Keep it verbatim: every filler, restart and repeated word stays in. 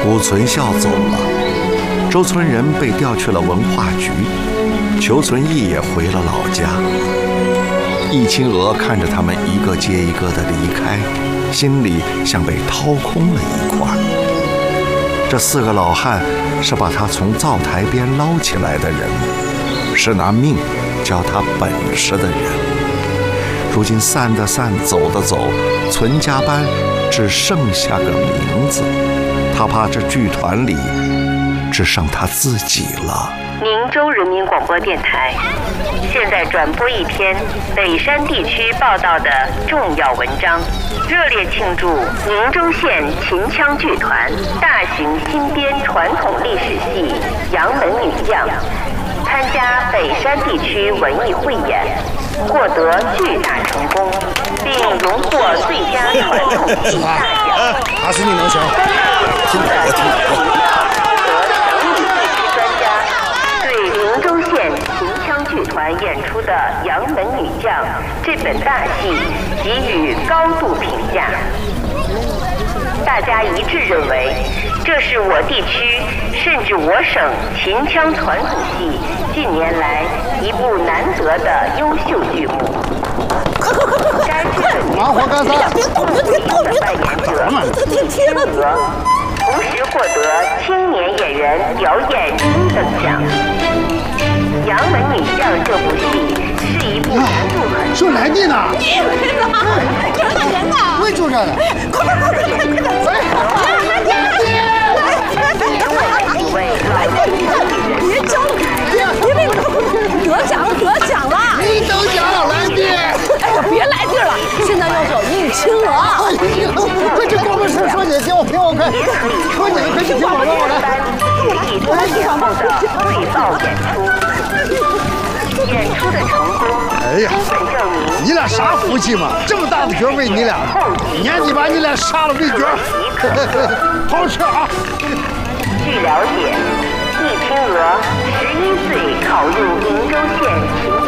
濮存孝走了，周村人被调去了文化局，裘存义也回了老家。易清娥看着他们一个接一个的离开，心里像被掏空了一块。这四个老汉是把他从灶台边捞起来的人，是拿命教他本事的人。如今散的散，走的走，存家班只剩下个名字。他怕这剧团里只剩他自己了。 宁州人民广播电台现在转播一篇北山地区报道的重要文章，热烈庆祝宁州县秦腔剧团大型新编传统历史戏《杨门女将》参加北山地区文艺汇演，获得巨大成功，并荣获最佳传统戏大奖。 还是你能行？ 听我听我。宁州县秦腔剧团演出的《杨门女将》这本大戏给予高度评价，大家一致认为这是我地区甚至我省秦腔传统戏近年来一部难得的优秀剧目。该剧的女扮演者易清娥，同时获得青年演员表演金等奖。《杨门女将》这部戏是一部难度很就来你呢？ 你呢？这个人呢？ 我就这的。 快快快快快快！来来别叫了，别别得奖了得奖了！ 你得奖了，来弟！ 哎呀，别来劲了，现在要找易清娥。 哎呀，快去广播室说你听我听我快，说你的快去听我我来。 以多年后的汇报演出，演出的成功， 哎呀， 充分证明你俩啥福气嘛？这么大的角为你俩，年底把你俩杀了喂角，好吃啊！ 据了解，易清娥十一岁考入宁州县